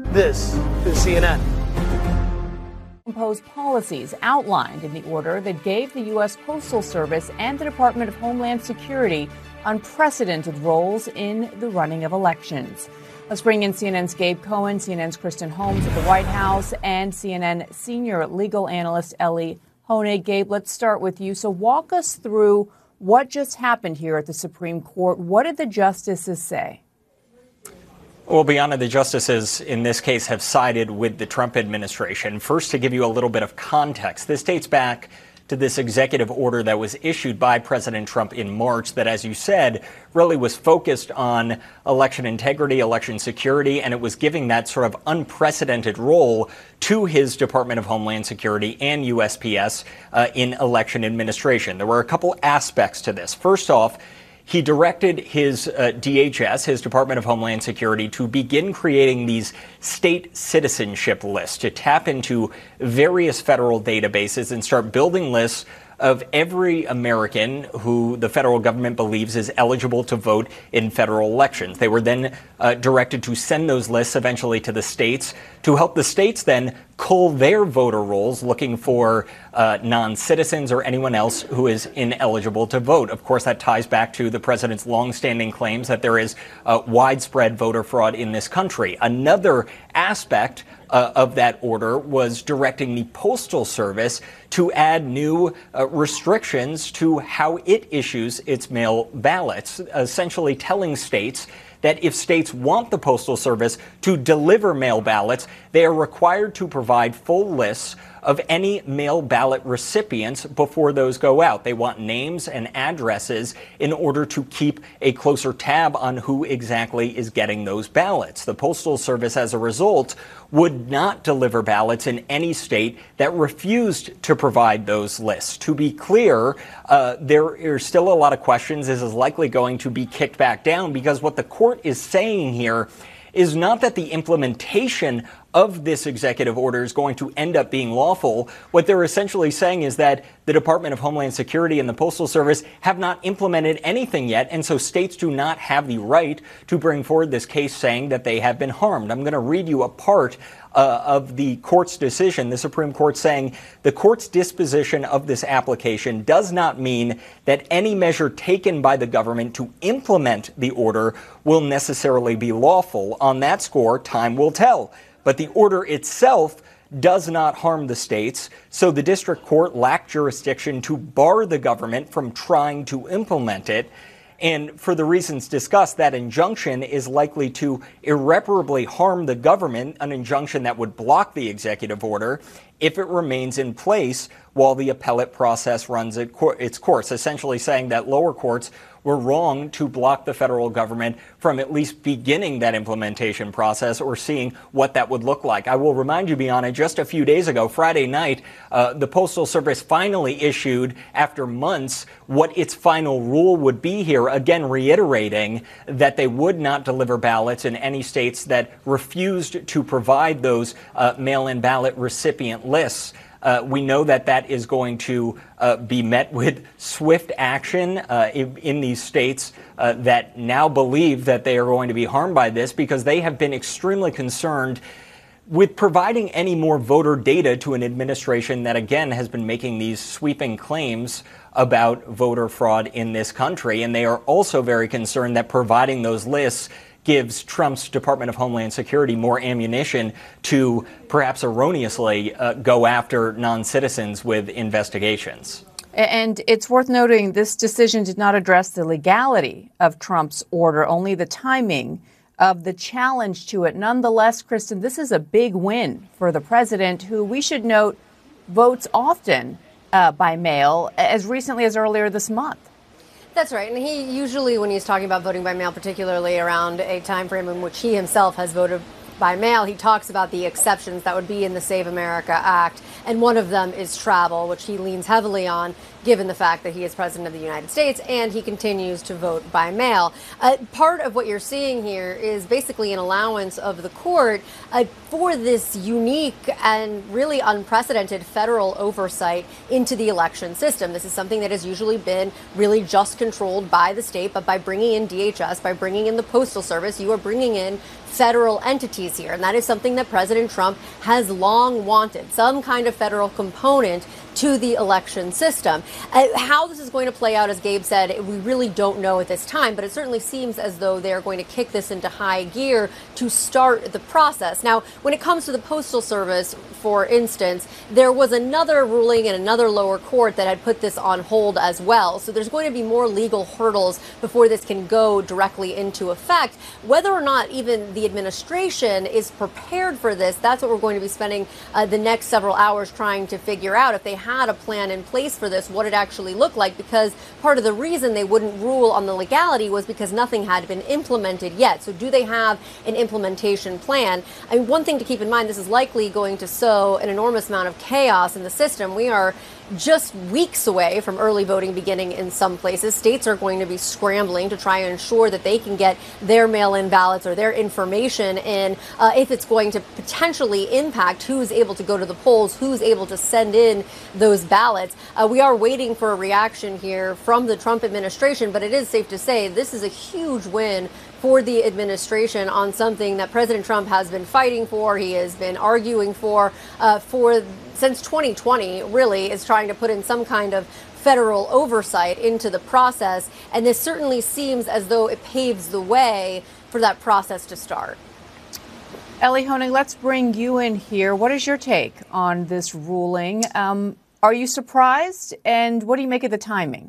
This is CNN. Impose policies outlined in the order that gave the U.S. Postal Service and the Department of Homeland Security unprecedented roles in the running of elections. Let's bring in CNN's Gabe Cohen, CNN's Kristen Holmes at the White House, and CNN senior legal analyst Ellie Honig. Gabe, let's start with you. So walk us through what just happened here at the Supreme Court. What did the justices say? Well, Bianna, the justices in this case have sided with the Trump administration. First, to give you a little bit of context, this dates back to this executive order that was issued by President Trump in March that, as you said, really was focused on election integrity, election security, and it was giving that sort of unprecedented role to his Department of Homeland Security and USPS in election administration. There were a couple aspects to this. First off, he directed his DHS, his Department of Homeland Security, to begin creating these state citizenship lists, to tap into various federal databases and start building lists of every American who the federal government believes is eligible to vote in federal elections. They were then directed to send those lists eventually to the states to help the states then cull their voter rolls looking for non-citizens or anyone else who is ineligible to vote. Of course, that ties back to the president's longstanding claims that there is widespread voter fraud in this country. Another aspect of that order was directing the Postal Service to add new restrictions to how it issues its mail ballots, essentially telling states that if states want the Postal Service to deliver mail ballots, they are required to provide full lists of any mail ballot recipients before those go out. They want names and addresses in order to keep a closer tab on who exactly is getting those ballots. The Postal Service, as a result, would not deliver ballots in any state that refused to provide those lists. To be clear, there are still a lot of questions. This is likely going to be kicked back down because what the court is saying here is not that the implementation of this executive order is going to end up being lawful. What they're essentially saying is that the Department of Homeland Security and the Postal Service have not implemented anything yet, and so states do not have the right to bring forward this case saying that they have been harmed. I'm going to read you a part of the court's decision, the Supreme Court saying the court's disposition of this application does not mean that any measure taken by the government to implement the order will necessarily be lawful. On that score, time will tell. But the order itself does not harm the states, so the district court lacked jurisdiction to bar the government from trying to implement it. And for the reasons discussed, that injunction is likely to irreparably harm the government, an injunction that would block the executive order if it remains in place while the appellate process runs its course, essentially saying that lower courts were wrong to block the federal government from at least beginning that implementation process or seeing what that would look like. I will remind you, Bianna, just a few days ago, Friday night, the Postal Service finally issued, after months, what its final rule would be here, again reiterating that they would not deliver ballots in any states that refused to provide those mail-in ballot recipient lists. We know that that is going to be met with swift action in these states that now believe that they are going to be harmed by this because they have been extremely concerned with providing any more voter data to an administration that, again, has been making these sweeping claims about voter fraud in this country. And they are also very concerned that providing those lists gives Trump's Department of Homeland Security more ammunition to perhaps erroneously go after non-citizens with investigations. And it's worth noting this decision did not address the legality of Trump's order, only the timing of the challenge to it. Nonetheless, Kristen, this is a big win for the president, who we should note votes often by mail, as recently as earlier this month. That's right. And he usually, when he's talking about voting by mail, particularly around a time frame in which he himself has voted by mail, he talks about the exceptions that would be in the Save America Act. And one of them is travel, which he leans heavily on, given the fact that he is president of the United States and he continues to vote by mail. Part of what you're seeing here is basically an allowance of the court for this unique and really unprecedented federal oversight into the election system. This is something that has usually been really just controlled by the state, but by bringing in DHS, by bringing in the Postal Service, you are bringing in federal entities here. And that is something that President Trump has long wanted, some kind of federal component to the election system. How this is going to play out, as Gabe said, we really don't know at this time, but it certainly seems as though they're going to kick this into high gear to start the process. Now, when it comes to the Postal Service, for instance, there was another ruling in another lower court that had put this on hold as well. So there's going to be more legal hurdles before this can go directly into effect. Whether or not even the administration is prepared for this, that's what we're going to be spending the next several hours trying to figure out. If they had a plan in place for this, what it actually looked like, because part of the reason they wouldn't rule on the legality was because nothing had been implemented yet. So do they have an implementation plan? I mean, one thing to keep in mind, this is likely going to sow an enormous amount of chaos in the system. We are just weeks away from early voting beginning in some places. States are going to be scrambling to try and ensure that they can get their mail-in ballots or their information in if it's going to potentially impact who's able to go to the polls, who's able to send in those ballots. We are waiting for a reaction here from the Trump administration, but it is safe to say this is a huge win for the administration on something that President Trump has been fighting for. He has been arguing for since 2020, really, is trying to put in some kind of federal oversight into the process. And this certainly seems as though it paves the way for that process to start. Elie Honig, let's bring you in here. What is your take on this ruling? Are you surprised? And what do you make of the timing?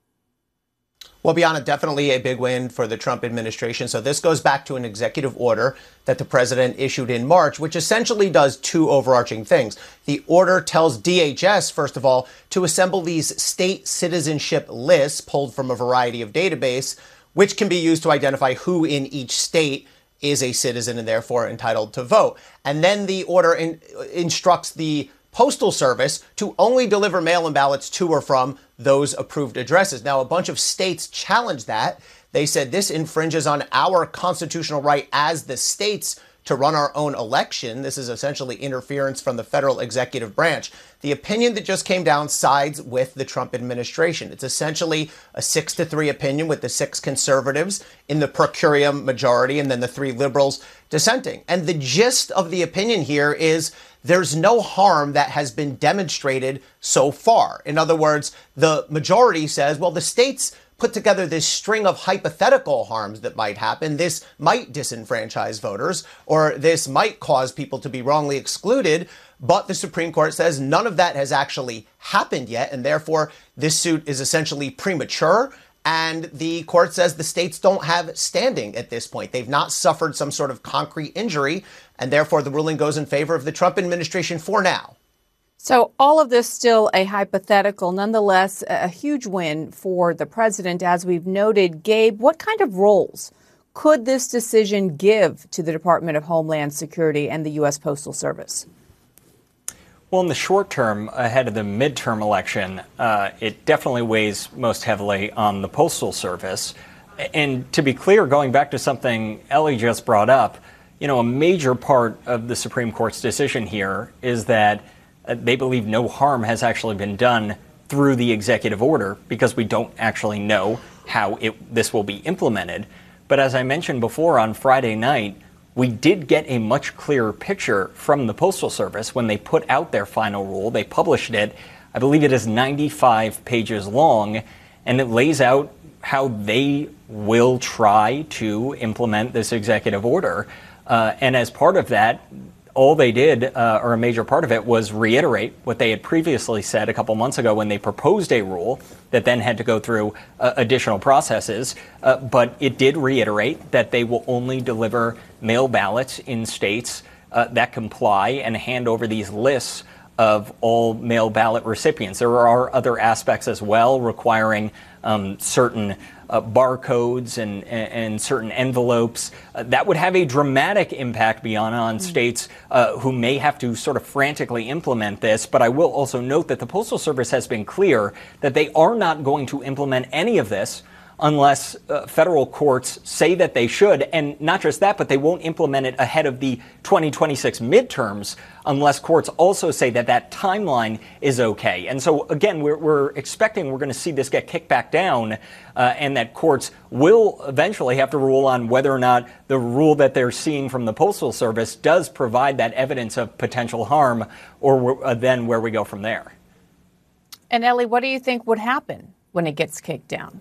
Well, Bianna, definitely a big win for the Trump administration. So this goes back to an executive order that the president issued in March, which essentially does two overarching things. The order tells DHS, first of all, to assemble these state citizenship lists pulled from a variety of databases, which can be used to identify who in each state is a citizen and therefore entitled to vote. And then the order instructs the Postal Service to only deliver mail-in ballots to or from those approved addresses. Now, a bunch of states challenged that. They said this infringes on our constitutional right as the states to run our own election. This is essentially interference from the federal executive branch. The opinion that just came down sides with the Trump administration. It's essentially a 6-3 opinion with the 6 conservatives in the per curiam majority and then the 3 liberals dissenting. And the gist of the opinion here is there's no harm that has been demonstrated so far. In other words, the majority says, well, the states put together this string of hypothetical harms that might happen. This might disenfranchise voters, or this might cause people to be wrongly excluded. But the Supreme Court says none of that has actually happened yet, and therefore this suit is essentially premature. And the court says the states don't have standing at this point. They've not suffered some sort of concrete injury, and therefore the ruling goes in favor of the Trump administration for now. So all of this still a hypothetical, nonetheless, a huge win for the president, as we've noted. Gabe, what kind of roles could this decision give to the Department of Homeland Security and the U.S. Postal Service? Well, in the short term, ahead of the midterm election, it definitely weighs most heavily on the Postal Service. And to be clear, going back to something Elie just brought up, you know, a major part of the Supreme Court's decision here is that they believe no harm has actually been done through the executive order because we don't actually know how this will be implemented. But as I mentioned before, on Friday night, we did get a much clearer picture from the Postal Service when they put out their final rule. They published it. I believe it is 95 pages long, and it lays out how they will try to implement this executive order. And as part of that, all they did, or a major part of it, was reiterate what they had previously said a couple months ago when they proposed a rule that then had to go through additional processes. But it did reiterate that they will only deliver mail ballots in states that comply and hand over these lists of all mail ballot recipients. There are other aspects as well requiring certain barcodes and certain envelopes. That would have a dramatic impact on states who may have to sort of frantically implement this. But I will also note that the Postal Service has been clear that they are not going to implement any of this unless federal courts say that they should. And not just that, but they won't implement it ahead of the 2026 midterms unless courts also say that that timeline is okay. And so, again, we're expecting we're going to see this get kicked back down and that courts will eventually have to rule on whether or not the rule that they're seeing from the Postal Service does provide that evidence of potential harm, or then where we go from there. And Ellie, what do you think would happen when it gets kicked down?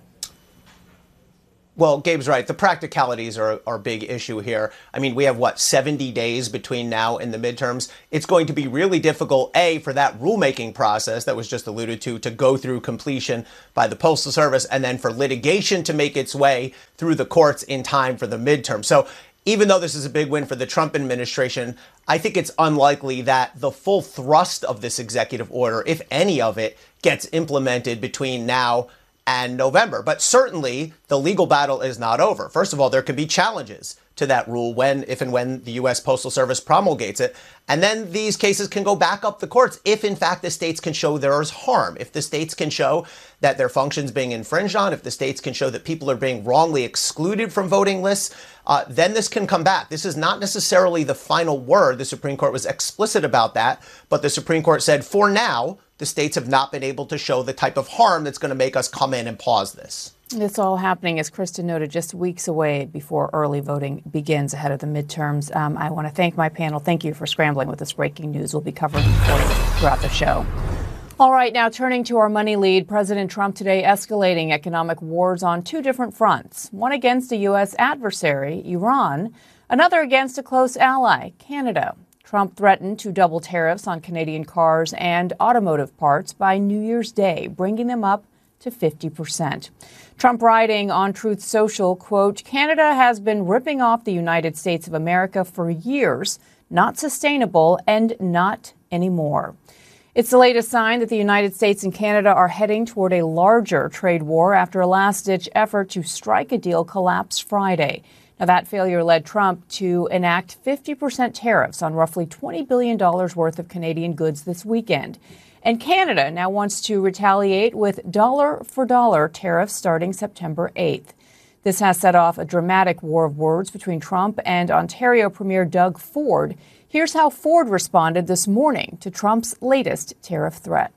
Well, Gabe's right. The practicalities are a big issue here. I mean, we have, 70 days between now and the midterms. It's going to be really difficult, A, for that rulemaking process that was just alluded to go through completion by the Postal Service, and then for litigation to make its way through the courts in time for the midterm. So even though this is a big win for the Trump administration, I think it's unlikely that the full thrust of this executive order, if any of it, gets implemented between now and November. But certainly the legal battle is not over. First of all, there could be challenges to that rule if and when the U.S. Postal Service promulgates it. And then these cases can go back up the courts if, in fact, the states can show there is harm. If the states can show that their functions being infringed on, if the states can show that people are being wrongly excluded from voting lists, then this can come back. This is not necessarily the final word. The Supreme Court was explicit about that. But the Supreme Court said, for now, the states have not been able to show the type of harm that's going to make us come in and pause this. It's all happening, as Kristen noted, just weeks away before early voting begins ahead of the midterms. I want to thank my panel. Thank you for scrambling with this breaking news. We'll be covering it for you throughout the show. All right, now turning to our money lead, President Trump today escalating economic wars on two different fronts, one against a U.S. adversary, Iran, another against a close ally, Canada. Trump threatened to double tariffs on Canadian cars and automotive parts by New Year's Day, bringing them up to 50%. Trump writing on Truth Social, quote, Canada has been ripping off the United States of America for years, not sustainable and not anymore. It's the latest sign that the United States and Canada are heading toward a larger trade war after a last-ditch effort to strike a deal collapsed Friday. Now, that failure led Trump to enact 50% tariffs on roughly $20 billion worth of Canadian goods this weekend. And Canada now wants to retaliate with dollar-for-dollar tariffs starting September 8th. This has set off a dramatic war of words between Trump and Ontario Premier Doug Ford. Here's how Ford responded this morning to Trump's latest tariff threat.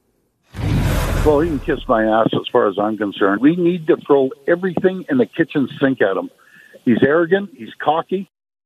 Well, he can kiss my ass as far as I'm concerned. We need to throw everything in the kitchen sink at him. He's arrogant. He's cocky.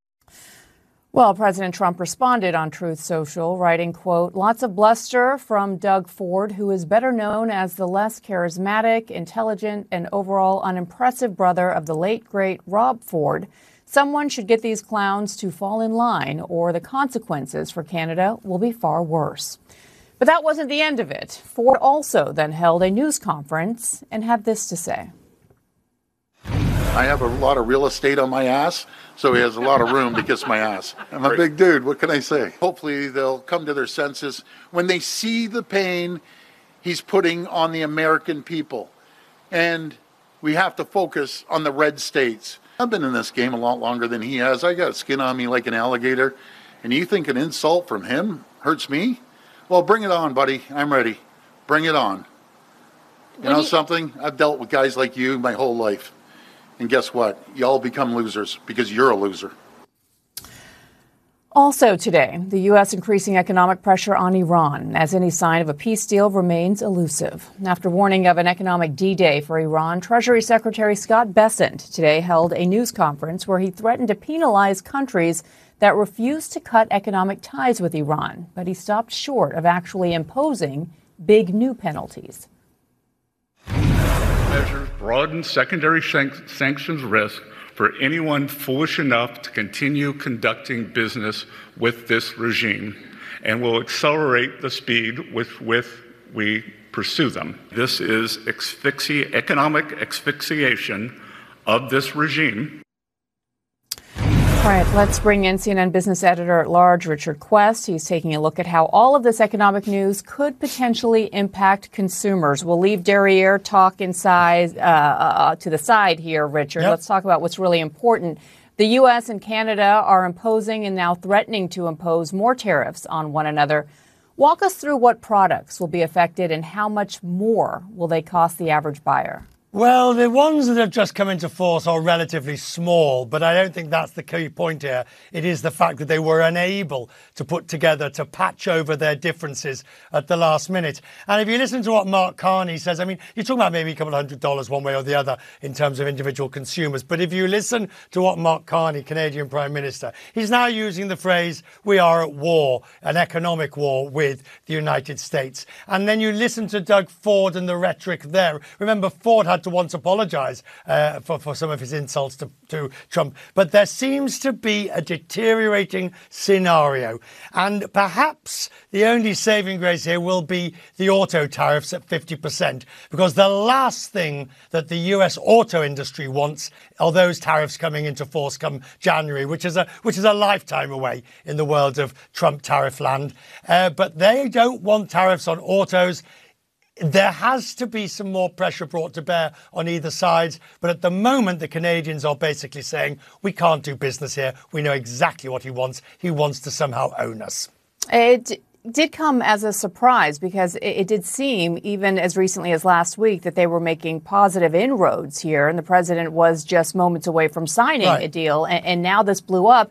Well, President Trump responded on Truth Social, writing, quote, lots of bluster from Doug Ford, who is better known as the less charismatic, intelligent, and overall unimpressive brother of the late, great Rob Ford. Someone should get these clowns to fall in line, or the consequences for Canada will be far worse. But that wasn't the end of it. Ford also then held a news conference and had this to say. I have a lot of real estate on my ass, so he has a lot of room to kiss my ass. I'm a big dude, what can I say? Hopefully they'll come to their senses when they see the pain he's putting on the American people. And we have to focus on the red states. I've been in this game a lot longer than he has. I got skin on me like an alligator. And you think an insult from him hurts me? Well, bring it on, buddy. I'm ready. Bring it on. You know something? I've dealt with guys like you my whole life. And guess what? You all become losers because you're a loser. Also today, the U.S. increasing economic pressure on Iran as any sign of a peace deal remains elusive. After warning of an economic D-Day for Iran, Treasury Secretary Scott Bessent today held a news conference where he threatened to penalize countries that refuse to cut economic ties with Iran, but he stopped short of actually imposing big new penalties. Measures broaden secondary sanctions risk for anyone foolish enough to continue conducting business with this regime and will accelerate the speed with which we pursue them. This is economic asphyxiation of this regime. All right, let's bring in CNN business editor at large, Richard Quest. He's taking a look at how all of this economic news could potentially impact consumers. We'll leave derriere talk inside to the side here, Richard. Yep. Let's talk about what's really important. The U.S. and Canada are imposing and now threatening to impose more tariffs on one another. Walk us through what products will be affected and how much more will they cost the average buyer. Well, the ones that have just come into force are relatively small, but I don't think that's the key point here. It is the fact that they were unable to put together, to patch over their differences at the last minute. And if you listen to what Mark Carney says, I mean, you're talking about maybe a couple $100 one way or the other in terms of individual consumers. But if you listen to what Mark Carney, Canadian Prime Minister, he's now using the phrase, we are at war, an economic war with the United States. And then you listen to Doug Ford and the rhetoric there. Remember, Ford had to once apologise for some of his insults to Trump. But there seems to be a deteriorating scenario. And perhaps the only saving grace here will be the auto tariffs at 50%, because the last thing that the US auto industry wants are those tariffs coming into force come January, which is a lifetime away in the world of Trump tariff land. But they don't want tariffs on autos. There has to be some more pressure brought to bear on either side. But at the moment, the Canadians are basically saying, we can't do business here. We know exactly what he wants. He wants to somehow own us. It did come as a surprise, because it did seem, even as recently as last week, that they were making positive inroads here, and the president was just moments away from signing a deal. And now this blew up.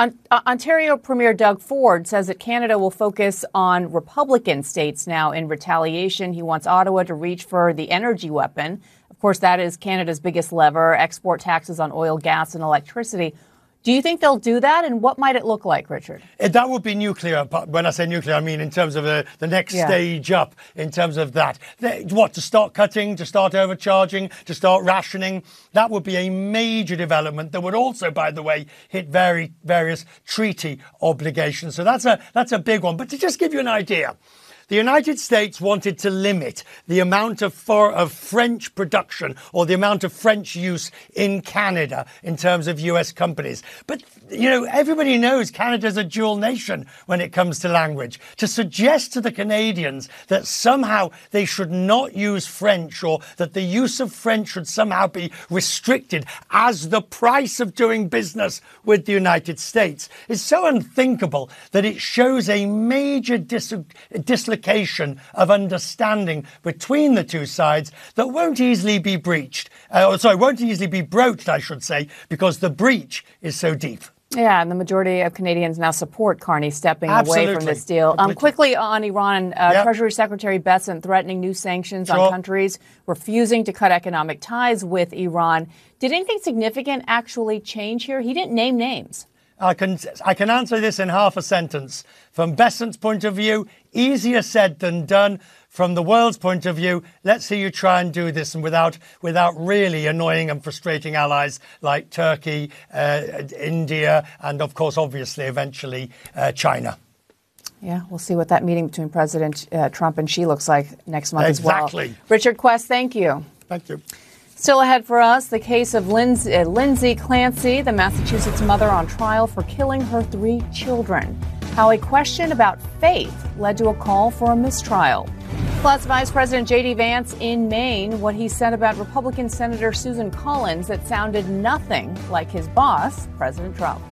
Ontario Premier Doug Ford says that Canada will focus on Republican states now in retaliation. He wants Ottawa to reach for the energy weapon. Of course, that is Canada's biggest lever, export taxes on oil, gas, and electricity. Do you think they'll do that? And what might it look like, Richard? That would be nuclear. But when I say nuclear, I mean in terms of the next stage up, in terms of that. What, to start cutting, to start overcharging, to start rationing? That would be a major development that would also, by the way, hit various treaty obligations. So that's a big one. But to just give you an idea, the United States wanted to limit the amount of French production, or the amount of French use in Canada in terms of US companies. But, you know, everybody knows Canada's a dual nation when it comes to language. To suggest to the Canadians that somehow they should not use French, or that the use of French should somehow be restricted as the price of doing business with the United States is so unthinkable that it shows a major dislocation of understanding between the two sides that won't easily be breached. Won't easily be broached, I should say, because the breach is so deep. Yeah, and the majority of Canadians now support Carney stepping away from this deal. Quickly on Iran, Treasury Secretary Bessent threatening new sanctions on countries refusing to cut economic ties with Iran. Did anything significant actually change here? He didn't name names. I can answer this in half a sentence. From Bessent's point of view, easier said than done. From the world's point of view, let's see you try and do this, and without really annoying and frustrating allies like Turkey, India, and of course, obviously, eventually, China. Yeah, we'll see what that meeting between President Trump and Xi looks like next month as well. Exactly. Richard Quest, thank you. Thank you. Still ahead for us, the case of Lindsay Clancy, the Massachusetts mother on trial for killing her 3 children. How a question about faith led to a call for a mistrial. Plus, Vice President J.D. Vance in Maine, what he said about Republican Senator Susan Collins that sounded nothing like his boss, President Trump.